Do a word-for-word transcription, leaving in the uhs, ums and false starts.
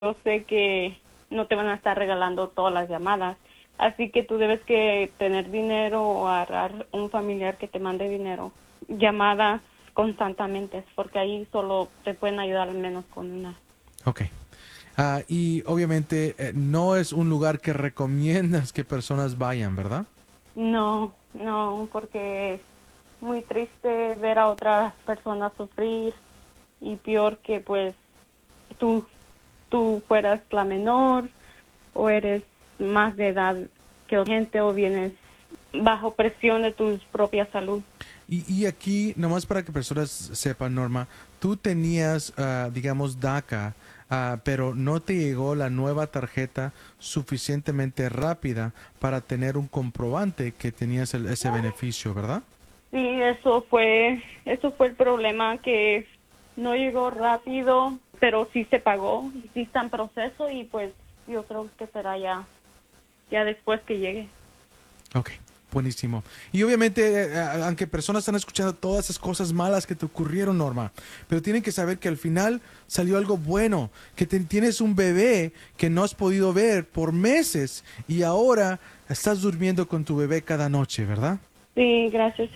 yo sé que no te van a estar regalando todas las llamadas. Así que tú debes que tener dinero o agarrar un familiar que te mande dinero. Llamadas constantemente, porque ahí solo te pueden ayudar al menos con una. Ok. Ah, y obviamente eh, no es un lugar que recomiendas que personas vayan, ¿verdad? No, no, porque es muy triste ver a otras personas sufrir y peor que pues tú, tú fueras la menor o eres más de edad que otra gente o vienes bajo presión de tu propia salud. Y, y aquí, nomás para que personas sepan, Norma, tú tenías, ah, digamos, DACA, ah, pero no te llegó la nueva tarjeta suficientemente rápida para tener un comprobante que tenías el- ese beneficio, ¿verdad? Sí, eso fue, eso fue el problema, que no llegó rápido, pero sí se pagó, sí está en proceso y pues yo creo que será ya, ya después que llegue. Ok, buenísimo. Y obviamente, eh, a- aunque personas están escuchando todas esas cosas malas que te ocurrieron, Norma, pero tienen que saber que al final salió algo bueno, que te- tienes un bebé que no has podido ver por meses y ahora estás durmiendo con tu bebé cada noche, ¿verdad? Sí, gracias.